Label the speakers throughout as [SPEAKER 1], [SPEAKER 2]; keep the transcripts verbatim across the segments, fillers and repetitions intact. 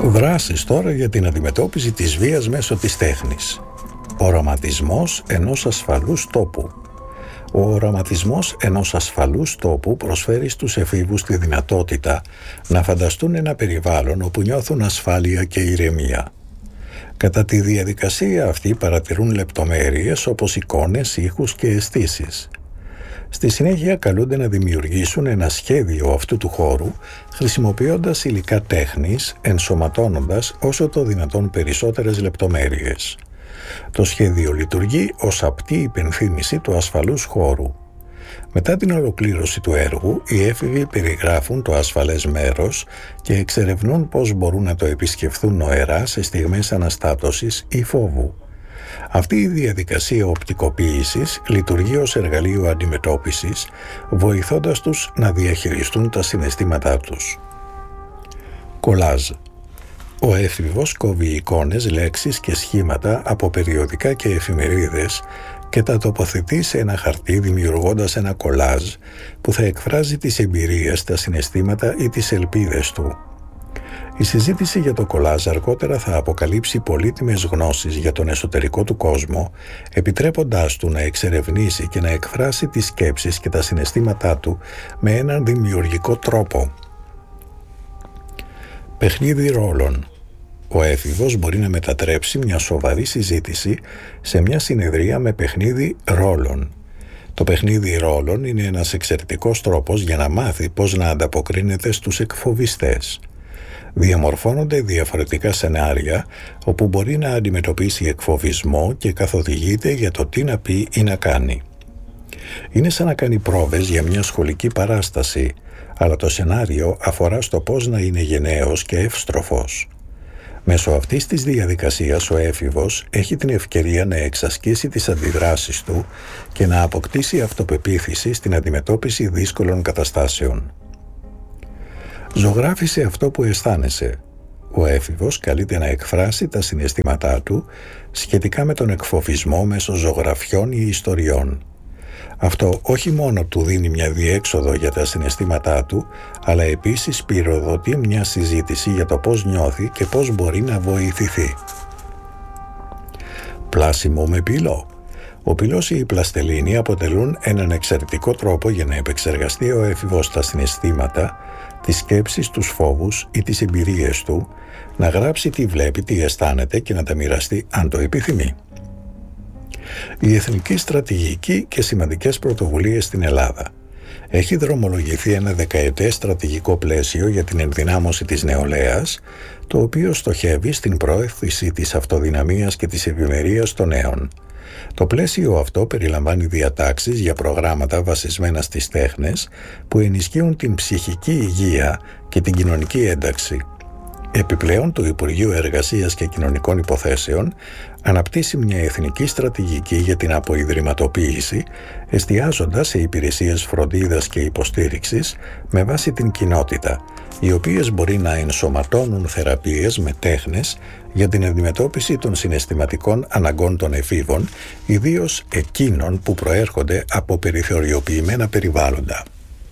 [SPEAKER 1] Δράσεις τώρα για την αντιμετώπιση της βίας μέσω της τέχνης. Οραματισμός ενός ασφαλούς τόπου. Ο οραματισμός ενός ασφαλούς τόπου προσφέρει στους εφήβους τη δυνατότητα να φανταστούν ένα περιβάλλον όπου νιώθουν ασφάλεια και ηρεμία. Κατά τη διαδικασία αυτή παρατηρούν λεπτομέρειες όπως εικόνες, ήχους και αισθήσεις. Στη συνέχεια καλούνται να δημιουργήσουν ένα σχέδιο αυτού του χώρου χρησιμοποιώντας υλικά τέχνης, ενσωματώνοντας όσο το δυνατόν περισσότερες λεπτομέρειες. Το σχέδιο λειτουργεί ως απτή υπενθύμηση του ασφαλούς χώρου. Μετά την ολοκλήρωση του έργου, οι έφηβοι περιγράφουν το ασφαλές μέρος και εξερευνούν πώς μπορούν να το επισκεφθούν νοερά σε στιγμές αναστάτωσης ή φόβου. Αυτή η διαδικασία οπτικοποίησης λειτουργεί ως εργαλείο αντιμετώπισης, βοηθώντας τους να διαχειριστούν τα συναισθήματά τους. Κολάζ. Ο έφηβος κόβει εικόνες, λέξεις και σχήματα από περιοδικά και εφημερίδες και τα τοποθετεί σε ένα χαρτί δημιουργώντας ένα κολάζ που θα εκφράζει τις εμπειρίες, τα συναισθήματα ή τις ελπίδες του. Η συζήτηση για το κολάζ αργότερα θα αποκαλύψει πολύτιμες γνώσεις για τον εσωτερικό του κόσμο, επιτρέποντάς του να εξερευνήσει και να εκφράσει τις σκέψεις και τα συναισθήματά του με έναν δημιουργικό τρόπο. Παιχνίδι ρόλων. Ο έφηβος μπορεί να μετατρέψει μια σοβαρή συζήτηση σε μια συνεδρία με παιχνίδι ρόλων. Το παιχνίδι ρόλων είναι ένας εξαιρετικός τρόπος για να μάθει πώς να ανταποκρίνεται στους εκφοβιστές. Διαμορφώνονται διαφορετικά σενάρια όπου μπορεί να αντιμετωπίσει εκφοβισμό και καθοδηγείται για το τι να πει ή να κάνει. Είναι σαν να κάνει πρόβες για μια σχολική παράσταση, αλλά το σενάριο αφορά στο πώς να είναι γενναίος και εύστροφος. Μέσω αυτής της διαδικασίας ο έφηβος έχει την ευκαιρία να εξασκήσει τις αντιδράσεις του και να αποκτήσει αυτοπεποίθηση στην αντιμετώπιση δύσκολων καταστάσεων. Ζωγράφισε αυτό που αισθάνεσαι. Ο έφηβος καλείται να εκφράσει τα συναισθήματά του σχετικά με τον εκφοβισμό μέσω ζωγραφιών ή ιστοριών. Αυτό όχι μόνο του δίνει μια διέξοδο για τα συναισθήματά του, αλλά επίσης πυροδοτεί μια συζήτηση για το πώς νιώθει και πώς μπορεί να βοηθηθεί. Πλάσιμο με πύλο. Ο πυλός ή η πλαστελίνη αποτελούν έναν εξαιρετικό τρόπο για να επεξεργαστεί ο έφηβος τα συναισθήματα, τις σκέψεις, τους φόβους ή τις εμπειρίες του, να γράψει τι βλέπει, τι αισθάνεται και να τα μοιραστεί αν το επιθυμεί. Η εθνική στρατηγική και σημαντικές πρωτοβουλίες στην Ελλάδα. Έχει δρομολογηθεί ένα δεκαετές στρατηγικό πλαίσιο για την ενδυνάμωση της νεολαίας, το οποίο στοχεύει στην προώθηση της αυτοδυναμίας και της ευημερίας των νέων. Το πλαίσιο αυτό περιλαμβάνει διατάξεις για προγράμματα βασισμένα στις τέχνες που ενισχύουν την ψυχική υγεία και την κοινωνική ένταξη. Επιπλέον, το Υπουργείο Εργασίας και Κοινωνικών Υποθέσεων αναπτύσσει μια εθνική στρατηγική για την αποϊδρυματοποίηση, εστιάζοντας σε υπηρεσίες φροντίδας και υποστήριξης με βάση την κοινότητα, οι οποίες μπορεί να ενσωματώνουν θεραπείες με τέχνες για την αντιμετώπιση των συναισθηματικών αναγκών των εφήβων, ιδίως εκείνων που προέρχονται από περιθωριοποιημένα περιβάλλοντα.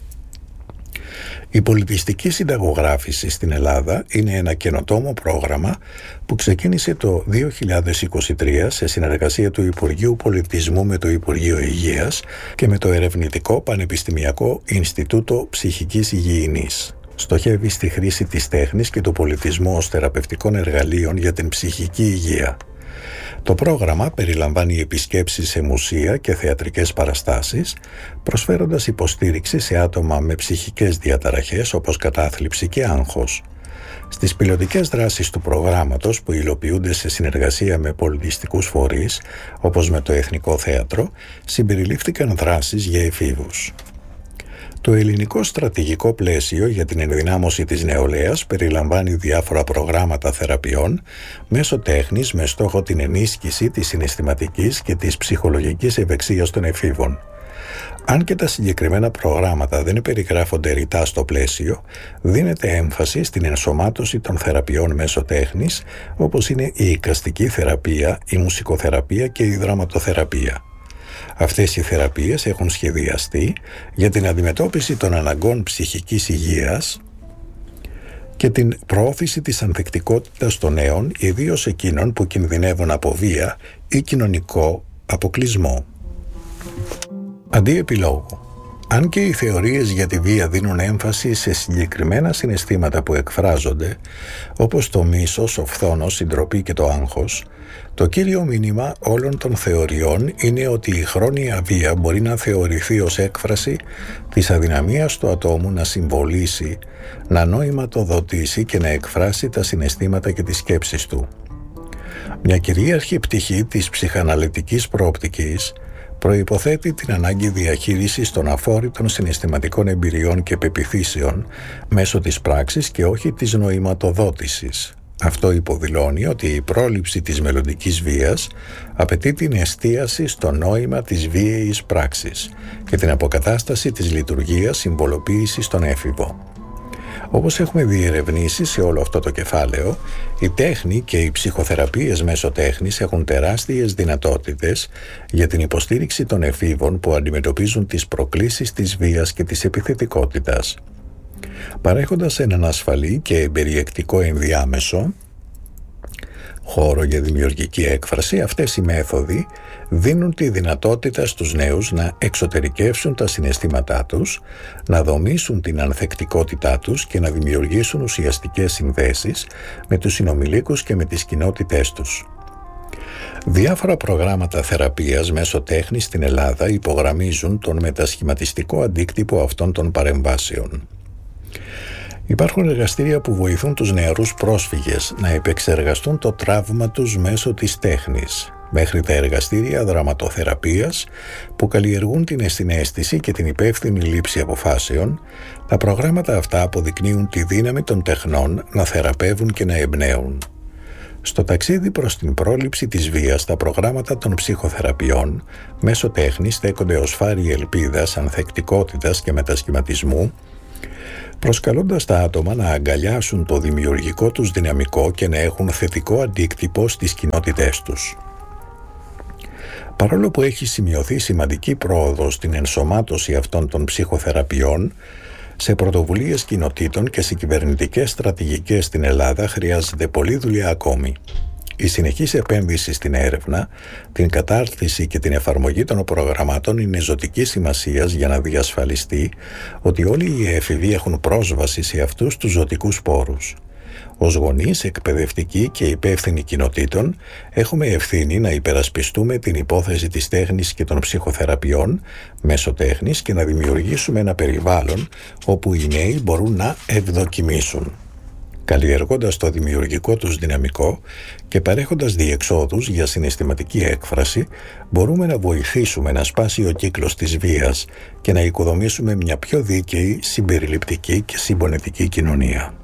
[SPEAKER 1] Η πολιτιστική συνταγογράφηση στην Ελλάδα είναι ένα καινοτόμο πρόγραμμα που ξεκίνησε το δύο χιλιάδες είκοσι τρία σε συνεργασία του Υπουργείου Πολιτισμού με το Υπουργείο Υγείας και με το Ερευνητικό Πανεπιστημιακό Ινστιτούτο Ψυχικής Υγιεινής. Στοχεύει στη χρήση της τέχνης και του πολιτισμού ως θεραπευτικών εργαλείων για την ψυχική υγεία. Το πρόγραμμα περιλαμβάνει επισκέψεις σε μουσεία και θεατρικές παραστάσεις, προσφέροντας υποστήριξη σε άτομα με ψυχικές διαταραχές όπως κατάθλιψη και άγχος. Στις πιλωτικές δράσεις του προγράμματος, που υλοποιούνται σε συνεργασία με πολιτιστικούς φορείς, όπως με το Εθνικό Θέατρο, συμπεριλήφθηκαν δράσεις για εφήβους. Το ελληνικό στρατηγικό πλαίσιο για την ενδυνάμωση της νεολαίας περιλαμβάνει διάφορα προγράμματα θεραπείων μέσω τέχνης με στόχο την ενίσχυση της συναισθηματικής και της ψυχολογικής ευεξίας των εφήβων. Αν και τα συγκεκριμένα προγράμματα δεν περιγράφονται ρητά στο πλαίσιο, δίνεται έμφαση στην ενσωμάτωση των θεραπείων μέσω τέχνης, όπως είναι η εικαστική θεραπεία, η μουσικοθεραπεία και η δραματοθεραπεία. Αυτές οι θεραπείες έχουν σχεδιαστεί για την αντιμετώπιση των αναγκών ψυχικής υγείας και την προώθηση της ανθεκτικότητας των νέων, ιδίως εκείνων που κινδυνεύουν από βία ή κοινωνικό αποκλεισμό. Αντί επιλόγου. Αν και οι θεωρίες για τη βία δίνουν έμφαση σε συγκεκριμένα συναισθήματα που εκφράζονται, όπως το μίσος, ο φθόνος, η ντροπή και το άγχος, το κύριο μήνυμα όλων των θεωριών είναι ότι η χρόνια βία μπορεί να θεωρηθεί ως έκφραση της αδυναμίας του ατόμου να συμβολήσει, να νοηματοδοτήσει και να εκφράσει τα συναισθήματα και τις σκέψεις του. Μια κυρίαρχη πτυχή της ψυχαναλυτικής προοπτικής προϋποθέτει την ανάγκη διαχείρισης των αφόρητων συναισθηματικών εμπειριών και πεποιθήσεων μέσω της πράξης και όχι της νοηματοδότησης. Αυτό υποδηλώνει ότι η πρόληψη της μελλοντικής βίας απαιτεί την εστίαση στο νόημα της βίαιης πράξης και την αποκατάσταση της λειτουργίας συμβολοποίησης στον έφηβο. Όπως έχουμε διερευνήσει σε όλο αυτό το κεφάλαιο, η τέχνη και οι ψυχοθεραπείες μέσω τέχνης έχουν τεράστιες δυνατότητες για την υποστήριξη των εφήβων που αντιμετωπίζουν τις προκλήσεις της βίας και της επιθετικότητας. Παρέχοντας έναν ασφαλή και εμπεριεκτικό ενδιάμεσο χώρο για δημιουργική έκφραση, αυτές οι μέθοδοι δίνουν τη δυνατότητα στους νέους να εξωτερικεύσουν τα συναισθήματά τους, να δομήσουν την ανθεκτικότητά τους και να δημιουργήσουν ουσιαστικές συνδέσεις με τους συνομιλίκους και με τις κοινότητές τους. Διάφορα προγράμματα θεραπείας μέσω τέχνης στην Ελλάδα υπογραμμίζουν τον μετασχηματιστικό αντίκτυπο αυτών των παρεμβάσεων. Υπάρχουν εργαστήρια που βοηθούν τους νεαρούς πρόσφυγες να επεξεργαστούν το τραύμα τους μέσω της τέχνης, μέχρι τα εργαστήρια δραματοθεραπείας που καλλιεργούν την συναίσθηση και την υπεύθυνη λήψη αποφάσεων. Τα προγράμματα αυτά αποδεικνύουν τη δύναμη των τεχνών να θεραπεύουν και να εμπνέουν. Στο ταξίδι προς την πρόληψη της βίας, τα προγράμματα των ψυχοθεραπείων μέσω τέχνης στέκονται ως φάροι ελπίδας, ανθεκτικότητας και μετασχηματισμού, προσκαλώντας τα άτομα να αγκαλιάσουν το δημιουργικό τους δυναμικό και να έχουν θετικό αντίκτυπο στις κοινότητές τους. Παρόλο που έχει σημειωθεί σημαντική πρόοδος στην ενσωμάτωση αυτών των ψυχοθεραπείων σε πρωτοβουλίες κοινοτήτων και σε κυβερνητικές στρατηγικές στην Ελλάδα, χρειάζεται πολλή δουλειά ακόμη. Η συνεχής επένδυση στην έρευνα, την κατάρτιση και την εφαρμογή των προγραμμάτων είναι ζωτικής σημασίας για να διασφαλιστεί ότι όλοι οι έφηβοι έχουν πρόσβαση σε αυτούς τους ζωτικούς πόρους. Ως γονείς, εκπαιδευτικοί και υπεύθυνοι κοινοτήτων, έχουμε ευθύνη να υπερασπιστούμε την υπόθεση της τέχνης και των ψυχοθεραπείων μέσω τέχνης και να δημιουργήσουμε ένα περιβάλλον όπου οι νέοι μπορούν να ευδοκιμήσουν. Καλλιεργώντας το δημιουργικό τους δυναμικό και παρέχοντας διεξόδους για συναισθηματική έκφραση, μπορούμε να βοηθήσουμε να σπάσει ο κύκλος της βίας και να οικοδομήσουμε μια πιο δίκαιη, συμπεριληπτική και συμπονετική κοινωνία.